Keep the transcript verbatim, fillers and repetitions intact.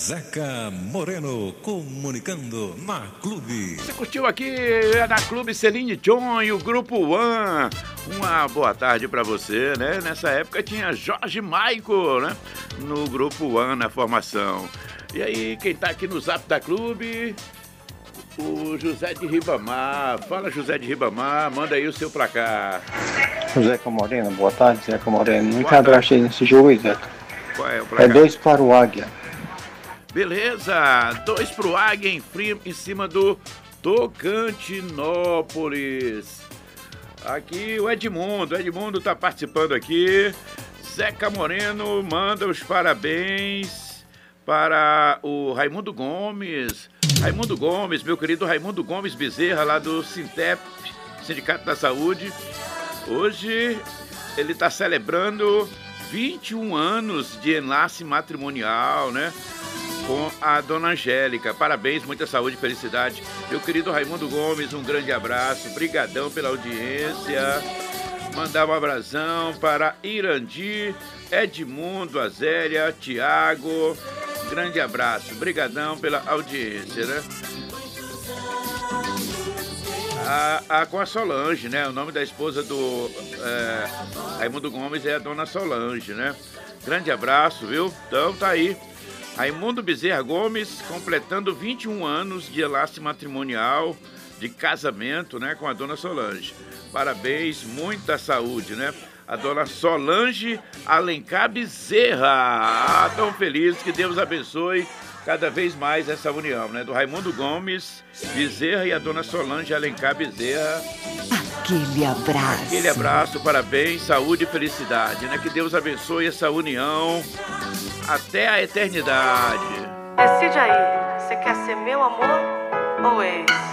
Zeca Moreno, comunicando na Clube. Você curtiu aqui na Clube Celine Dion e o Grupo One. Uma boa tarde pra você, né? Nessa época tinha Jorge Michael, né? No Grupo One, na formação. E aí, quem tá aqui no Zap da Clube? O José de Ribamar. Fala, José de Ribamar, manda aí o seu placar. Zeca Moreno, boa tarde, Zeca Moreno. Não encadraste aí nesse jogo aí, Zeca. Qual é o placar? É dois para o Águia. Beleza, dois pro Águia em, frio, em cima do Tocantinópolis. Aqui o Edmundo, o Edmundo tá participando aqui. Zeca Moreno manda os parabéns para o Raimundo Gomes. Raimundo Gomes, meu querido Raimundo Gomes Bezerra, lá do Sintep, Sindicato da Saúde. Hoje ele está celebrando vinte e um anos de enlace matrimonial, né? Com a dona Angélica. Parabéns, muita saúde e felicidade. Meu querido Raimundo Gomes, um grande abraço. Brigadão pela audiência. Mandar um abração para Irandi, Edmundo, Azélia, Tiago. Grande abraço. Brigadão pela audiência, né? A, a, com a Solange, né? O nome da esposa do é, Raimundo Gomes é a dona Solange, né? Grande abraço, viu? Então tá aí. Raimundo Bezerra Gomes completando vinte e um anos de enlace matrimonial, de casamento, né? Com a dona Solange. Parabéns, muita saúde, né? A dona Solange Alencar Bezerra. Ah, tão feliz, que Deus abençoe cada vez mais essa união, né? Do Raimundo Gomes Bezerra e a dona Solange Alencar Bezerra. Aquele abraço. Aquele abraço, parabéns, saúde e felicidade, né? Que Deus abençoe essa união até a eternidade. Decide aí, você quer ser meu amor ou ex?